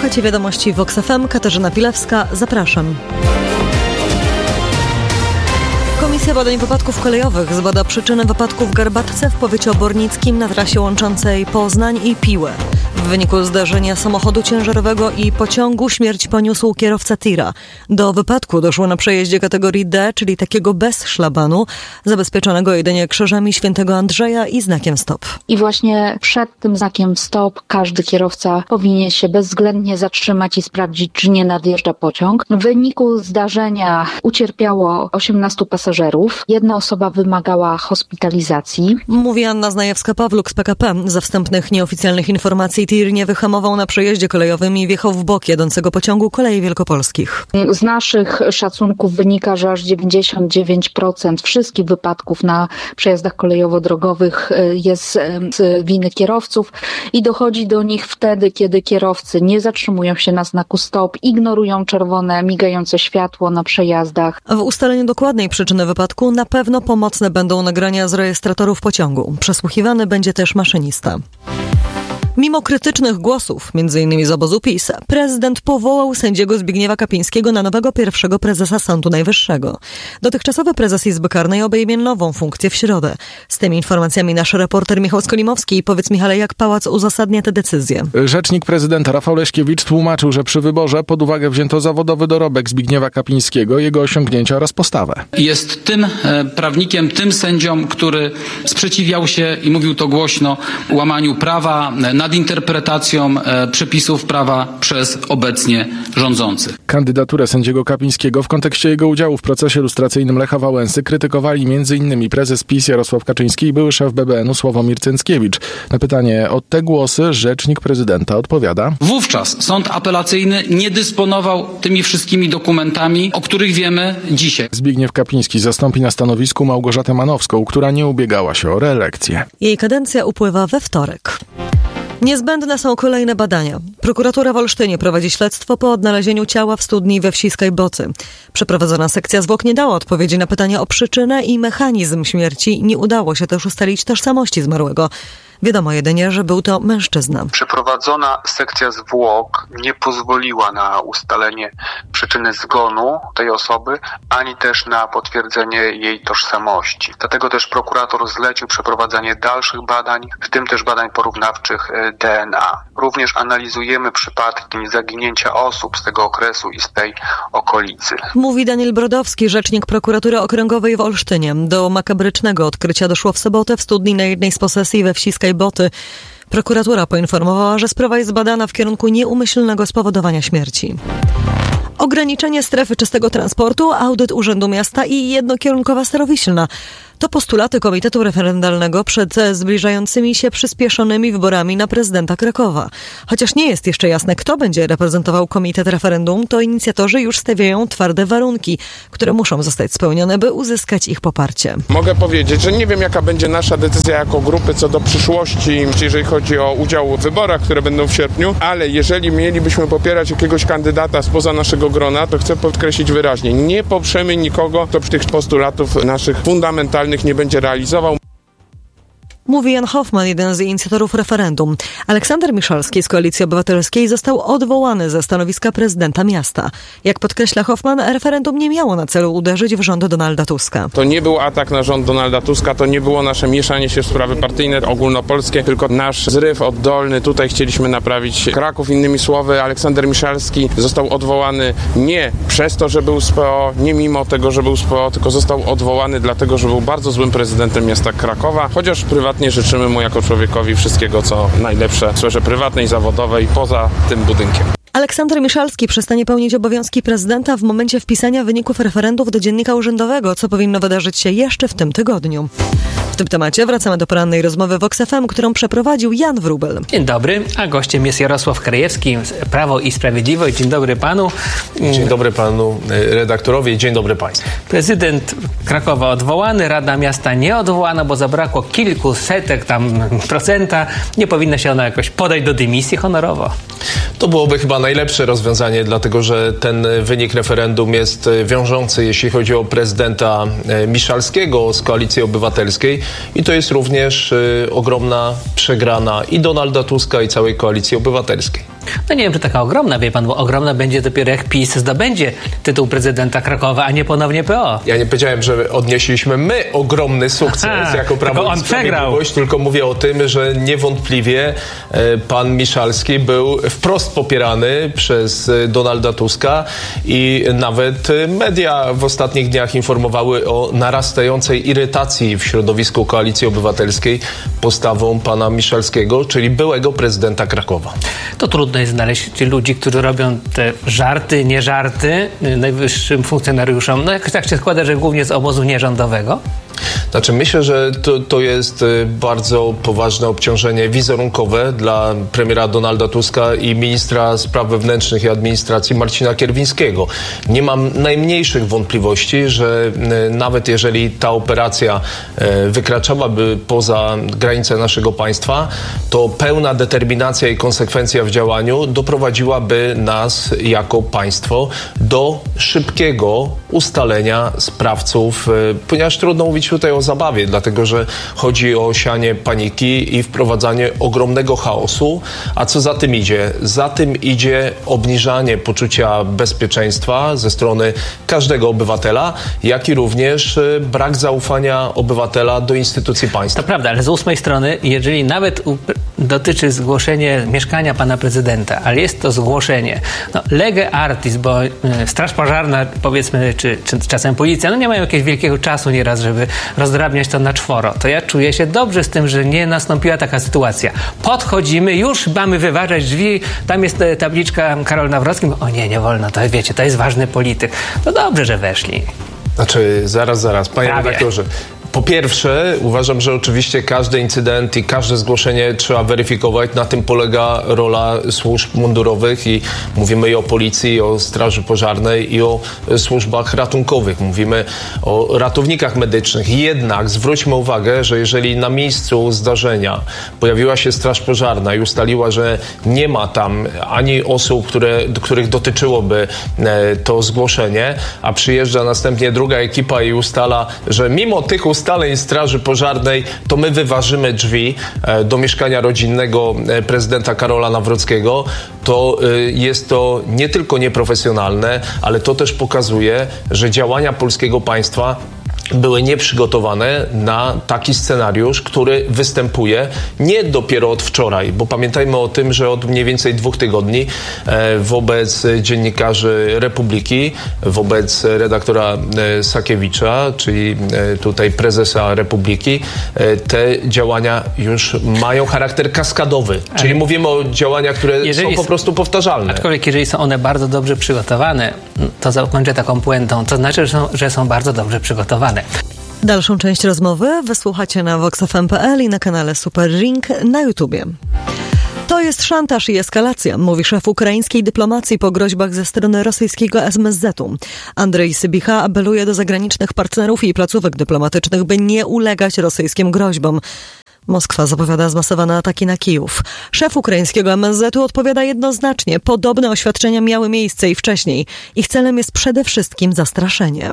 Słuchacie wiadomości Vox FM. Katarzyna Pilewska, zapraszam. Komisja Badań Wypadków Kolejowych zbada przyczyny wypadku w Garbatce w powiecie obornickim na trasie łączącej Poznań i Piłę. W wyniku zdarzenia samochodu ciężarowego i pociągu śmierć poniósł kierowca tira. Do wypadku doszło na przejeździe kategorii D, czyli takiego bez szlabanu, zabezpieczonego jedynie krzyżami Świętego Andrzeja i znakiem stop. I właśnie przed tym znakiem stop każdy kierowca powinien się bezwzględnie zatrzymać i sprawdzić, czy nie nadjeżdża pociąg. W wyniku zdarzenia ucierpiało 18 pasażerów. Jedna osoba wymagała hospitalizacji. Mówi Anna Znajewska-Pawluk z PKP. Ze wstępnych nieoficjalnych informacji tir nie wyhamował na przejeździe kolejowym i wjechał w bok jadącego pociągu Kolei Wielkopolskich. Z naszych szacunków wynika, że aż 99% wszystkich wypadków na przejazdach kolejowo-drogowych jest z winy kierowców i dochodzi do nich wtedy, kiedy kierowcy nie zatrzymują się na znaku stop, ignorują czerwone, migające światło na przejazdach. W ustaleniu dokładnej przyczyny wypadku na pewno pomocne będą nagrania z rejestratorów pociągu. Przesłuchiwany będzie też maszynista. Mimo krytycznych głosów, m.in. z obozu PiS, prezydent powołał sędziego Zbigniewa Kapińskiego na nowego pierwszego prezesa Sądu Najwyższego. Dotychczasowy prezes Izby Karnej obejmie nową funkcję w środę. Z tymi informacjami nasz reporter Michał Skolimowski. Powiedz, Michale, jak Pałac uzasadnia tę decyzję? Rzecznik prezydenta Rafał Leśkiewicz tłumaczył, że przy wyborze pod uwagę wzięto zawodowy dorobek Zbigniewa Kapińskiego, jego osiągnięcia oraz postawę. Jest tym prawnikiem, tym sędzią, który sprzeciwiał się i mówił to głośno łamaniu prawa, nad interpretacją przepisów prawa przez obecnie rządzących. Kandydaturę sędziego Kapińskiego w kontekście jego udziału w procesie lustracyjnym Lecha Wałęsy krytykowali m.in. prezes PiS Jarosław Kaczyński i były szef BBN-u Sławomir Cęckiewicz. Na pytanie o te głosy rzecznik prezydenta odpowiada: Wówczas sąd apelacyjny nie dysponował tymi wszystkimi dokumentami, o których wiemy dzisiaj. Zbigniew Kapiński zastąpi na stanowisku Małgorzatę Manowską, która nie ubiegała się o reelekcję. Jej kadencja upływa we wtorek. Niezbędne są kolejne badania. Prokuratura w Olsztynie prowadzi śledztwo po odnalezieniu ciała w studni we wsi Skajbocy. Przeprowadzona sekcja zwłok nie dała odpowiedzi na pytania o przyczynę i mechanizm śmierci. Nie udało się też ustalić tożsamości zmarłego. Wiadomo jedynie, że był to mężczyzna. Przeprowadzona sekcja zwłok nie pozwoliła na ustalenie przyczyny zgonu tej osoby, ani też na potwierdzenie jej tożsamości. Dlatego też prokurator zlecił przeprowadzenie dalszych badań, w tym też badań porównawczych DNA. Również analizujemy przypadki zaginięcia osób z tego okresu i z tej okolicy. Mówi Daniel Brodowski, rzecznik prokuratury okręgowej w Olsztynie. Do makabrycznego odkrycia doszło w sobotę w studni na jednej z posesji we wsi Skajboty. Prokuratura poinformowała, że sprawa jest badana w kierunku nieumyślnego spowodowania śmierci. Ograniczenie strefy czystego transportu, audyt Urzędu Miasta i jednokierunkowa Starowiślna. To postulaty Komitetu Referendalnego przed zbliżającymi się przyspieszonymi wyborami na prezydenta Krakowa. Chociaż nie jest jeszcze jasne, kto będzie reprezentował Komitet Referendum, to inicjatorzy już stawiają twarde warunki, które muszą zostać spełnione, by uzyskać ich poparcie. Mogę powiedzieć, że nie wiem, jaka będzie nasza decyzja jako grupy co do przyszłości, jeżeli chodzi o udział w wyborach, które będą w sierpniu, ale jeżeli mielibyśmy popierać jakiegoś kandydata spoza naszego grona, to chcę podkreślić wyraźnie, nie poprzemy nikogo, kto tych postulatów naszych fundamentalnych nie będzie realizował. Mówi Jan Hoffman, jeden z inicjatorów referendum. Aleksander Miszalski z Koalicji Obywatelskiej został odwołany ze stanowiska prezydenta miasta. Jak podkreśla Hoffman, referendum nie miało na celu uderzyć w rząd Donalda Tuska. To nie był atak na rząd Donalda Tuska, to nie było nasze mieszanie się w sprawy partyjne, ogólnopolskie, tylko nasz zryw oddolny. Tutaj chcieliśmy naprawić Kraków. Innymi słowy, Aleksander Miszalski został odwołany nie przez to, że był z PO, nie mimo tego, że był z PO, tylko został odwołany dlatego, że był bardzo złym prezydentem miasta Krakowa, chociaż prywatnie życzymy mu jako człowiekowi wszystkiego, co najlepsze w sferze prywatnej, zawodowej, poza tym budynkiem. Aleksander Miszalski przestanie pełnić obowiązki prezydenta w momencie wpisania wyników referendów do dziennika urzędowego, co powinno wydarzyć się jeszcze w tym tygodniu. W tym temacie wracamy do porannej rozmowy Vox FM, którą przeprowadził Jan Wróbel. Dzień dobry, a gościem jest Jarosław Krajewski, Prawo i Sprawiedliwość. Dzień dobry panu. Dzień dobry panu redaktorowi, dzień dobry państwu. Prezydent Krakowa odwołany, Rada Miasta nie odwołana, bo zabrakło kilku setek procenta. Nie powinna się ona jakoś podać do dymisji honorowo. To byłoby chyba najlepsze rozwiązanie, dlatego że ten wynik referendum jest wiążący, jeśli chodzi o prezydenta Miszalskiego z Koalicji Obywatelskiej i to jest również ogromna przegrana i Donalda Tuska i całej Koalicji Obywatelskiej. No nie wiem, czy taka ogromna, wie pan, bo ogromna będzie dopiero jak PiS zdobędzie tytuł prezydenta Krakowa, a nie ponownie PO. Ja nie powiedziałem, że odnieśliśmy my ogromny sukces jako Prawo i Sprawiedliwość, tylko mówię o tym, że niewątpliwie pan Miszalski był wprost popierany przez Donalda Tuska i nawet media w ostatnich dniach informowały o narastającej irytacji w środowisku Koalicji Obywatelskiej postawą pana Miszalskiego, czyli byłego prezydenta Krakowa. To trudno jest znaleźć ludzi, którzy robią te żarty, nie żarty najwyższym funkcjonariuszom. No jak tak się składa, że głównie z obozu nierządowego? Znaczy myślę, że to jest bardzo poważne obciążenie wizerunkowe dla premiera Donalda Tuska i ministra spraw wewnętrznych i administracji Marcina Kierwińskiego. Nie mam najmniejszych wątpliwości, że nawet jeżeli ta operacja wykraczałaby poza granice naszego państwa, to pełna determinacja i konsekwencja w działaniu doprowadziłaby nas jako państwo do szybkiego ustalenia sprawców, ponieważ trudno mówić tutaj o zabawie, dlatego że chodzi o sianie paniki i wprowadzanie ogromnego chaosu. A co za tym idzie? Za tym idzie obniżanie poczucia bezpieczeństwa ze strony każdego obywatela, jak i również brak zaufania obywatela do instytucji państwa. To prawda, ale z 8 strony, jeżeli nawet dotyczy zgłoszenie mieszkania pana prezydenta, ale jest to zgłoszenie, lege artis, bo straż pożarna, powiedzmy, czy czasem policja, nie mają jakiegoś wielkiego czasu nieraz, żeby rozdrabniać to na czworo, to ja czuję się dobrze z tym, że nie nastąpiła taka sytuacja. Podchodzimy, już mamy wyważać drzwi, tam jest tabliczka Karol Nawrocki, o nie wolno, to wiecie, to jest ważny polityk. No dobrze, że weszli. Znaczy, zaraz, panie redaktorze. Po pierwsze, uważam, że oczywiście każdy incydent i każde zgłoszenie trzeba weryfikować. Na tym polega rola służb mundurowych i mówimy i o policji, i o straży pożarnej, i o służbach ratunkowych. Mówimy o ratownikach medycznych. Jednak zwróćmy uwagę, że jeżeli na miejscu zdarzenia pojawiła się straż pożarna i ustaliła, że nie ma tam ani osób, których dotyczyłoby to zgłoszenie, a przyjeżdża następnie druga ekipa i ustala, że mimo tych ustaleń straży pożarnej, to my wyważymy drzwi do mieszkania rodzinnego prezydenta Karola Nawrockiego, to jest to nie tylko nieprofesjonalne, ale to też pokazuje, że działania polskiego państwa były nieprzygotowane na taki scenariusz, który występuje nie dopiero od wczoraj, bo pamiętajmy o tym, że od mniej więcej 2 tygodni wobec dziennikarzy Republiki, wobec redaktora Sakiewicza, czyli tutaj prezesa Republiki, te działania już mają charakter kaskadowy. Czyli mówimy o działaniach, które są po prostu powtarzalne. Aczkolwiek jeżeli są one bardzo dobrze przygotowane, to zakończę taką puentą, to znaczy, że są bardzo dobrze przygotowane. Dalszą część rozmowy wysłuchacie na voxfm.pl i na kanale Super Ring na YouTubie. To jest szantaż i eskalacja, mówi szef ukraińskiej dyplomacji po groźbach ze strony rosyjskiego MSZ-u. Andrzej Sybicha apeluje do zagranicznych partnerów i placówek dyplomatycznych, by nie ulegać rosyjskim groźbom. Moskwa zapowiada zmasowane ataki na Kijów. Szef ukraińskiego MSZ-u odpowiada jednoznacznie. Podobne oświadczenia miały miejsce i wcześniej. Ich celem jest przede wszystkim zastraszenie.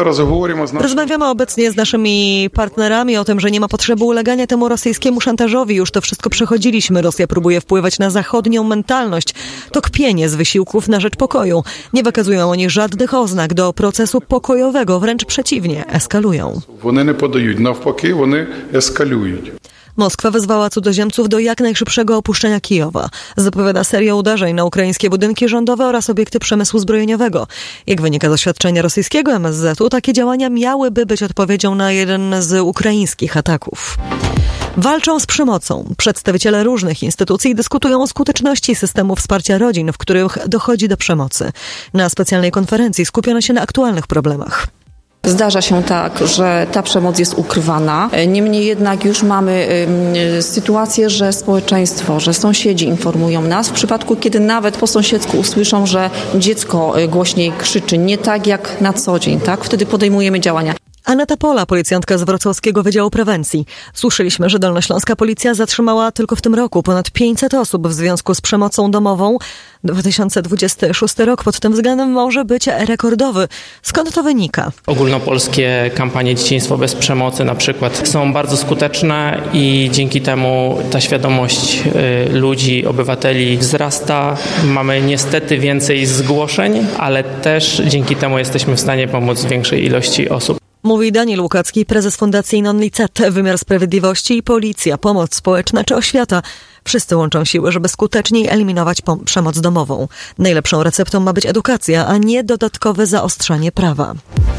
Rozmawiamy obecnie z naszymi partnerami o tym, że nie ma potrzeby ulegania temu rosyjskiemu szantażowi. Już to wszystko przechodziliśmy. Rosja próbuje wpływać na zachodnią mentalność. To kpienie z wysiłków na rzecz pokoju. Nie wykazują oni żadnych oznak do procesu pokojowego. Wręcz przeciwnie, eskalują. Вони не подають, навпаки, вони ескалюють. Moskwa wezwała cudzoziemców do jak najszybszego opuszczenia Kijowa. Zapowiada serię uderzeń na ukraińskie budynki rządowe oraz obiekty przemysłu zbrojeniowego. Jak wynika z oświadczenia rosyjskiego MSZ-u, takie działania miałyby być odpowiedzią na jeden z ukraińskich ataków. Walczą z przemocą. Przedstawiciele różnych instytucji dyskutują o skuteczności systemu wsparcia rodzin, w których dochodzi do przemocy. Na specjalnej konferencji skupiono się na aktualnych problemach. Zdarza się tak, że ta przemoc jest ukrywana. Niemniej jednak już mamy sytuację, że społeczeństwo, że sąsiedzi informują nas w przypadku, kiedy nawet po sąsiedzku usłyszą, że dziecko głośniej krzyczy, nie tak jak na co dzień, tak? Wtedy podejmujemy działania. Aneta Pola, policjantka z Wrocławskiego Wydziału Prewencji. Słyszeliśmy, że dolnośląska policja zatrzymała tylko w tym roku ponad 500 osób w związku z przemocą domową. 2026 rok pod tym względem może być rekordowy. Skąd to wynika? Ogólnopolskie kampanie Dzieciństwo bez przemocy na przykład są bardzo skuteczne i dzięki temu ta świadomość ludzi, obywateli wzrasta. Mamy niestety więcej zgłoszeń, ale też dzięki temu jesteśmy w stanie pomóc większej ilości osób. Mówi Daniel Łukacki, prezes Fundacji Non Licet. Wymiar sprawiedliwości, policja, pomoc społeczna czy oświata. Wszyscy łączą siły, żeby skuteczniej eliminować przemoc domową. Najlepszą receptą ma być edukacja, a nie dodatkowe zaostrzanie prawa.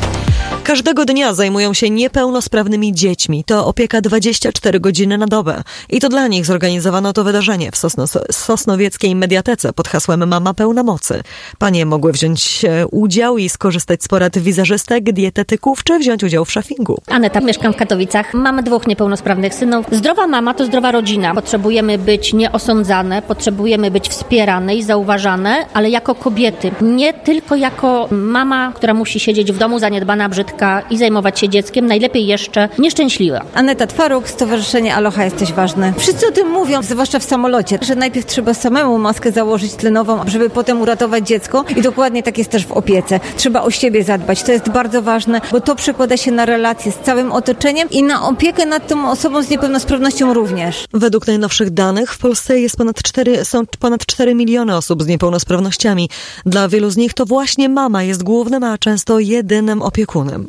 Każdego dnia zajmują się niepełnosprawnymi dziećmi. To opieka 24 godziny na dobę. I to dla nich zorganizowano to wydarzenie w Sosnowieckiej Mediatece pod hasłem Mama pełna mocy. Panie mogły wziąć udział i skorzystać z porad wizerzystek, dietetyków, czy wziąć udział w szaffingu. Aneta, mieszkam w Katowicach. Mamy 2 niepełnosprawnych synów. Zdrowa mama to zdrowa rodzina. Potrzebujemy być nieosądzane, potrzebujemy być wspierane i zauważane, ale jako kobiety. Nie tylko jako mama, która musi siedzieć w domu zaniedbana, brzydka i zajmować się dzieckiem, najlepiej jeszcze nieszczęśliwa. Aneta Twaruk, Stowarzyszenie Aloha Jesteś Ważny. Wszyscy o tym mówią, zwłaszcza w samolocie, że najpierw trzeba samemu maskę założyć tlenową, żeby potem uratować dziecko i dokładnie tak jest też w opiece. Trzeba o siebie zadbać, to jest bardzo ważne, bo to przekłada się na relacje z całym otoczeniem i na opiekę nad tą osobą z niepełnosprawnością również. Według najnowszych danych w Polsce jest są ponad 4 miliony osób z niepełnosprawnościami. Dla wielu z nich to właśnie mama jest głównym, a często jedynym opiekunem.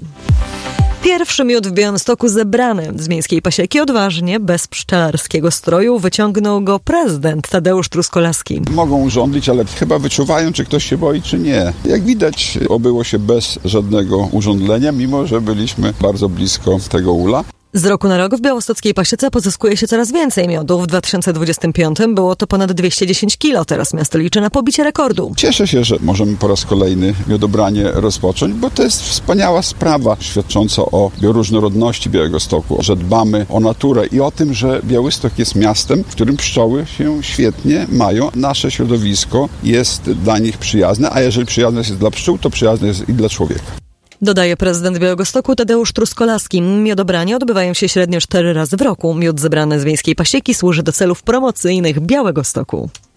Pierwszy miód w Białymstoku zebrany z miejskiej pasieki odważnie, bez pszczelarskiego stroju, wyciągnął go prezydent Tadeusz Truskolaski. Mogą urządzić, ale chyba wyczuwają, czy ktoś się boi, czy nie. Jak widać, obyło się bez żadnego urządzenia, mimo że byliśmy bardzo blisko tego ula. Z roku na rok w białostockiej pasiece pozyskuje się coraz więcej miodów. W 2025 było to ponad 210 kilo. Teraz miasto liczy na pobicie rekordu. Cieszę się, że możemy po raz kolejny miodobranie rozpocząć, bo to jest wspaniała sprawa świadcząca o bioróżnorodności Białegostoku, że dbamy o naturę i o tym, że Białystok jest miastem, w którym pszczoły się świetnie mają. Nasze środowisko jest dla nich przyjazne, a jeżeli przyjazne jest dla pszczół, to przyjazne jest i dla człowieka. Dodaje prezydent Białegostoku Tadeusz Truskolaski. Miodobranie odbywają się średnio 4 razy w roku. Miód zebrany z miejskiej pasieki służy do celów promocyjnych Białegostoku.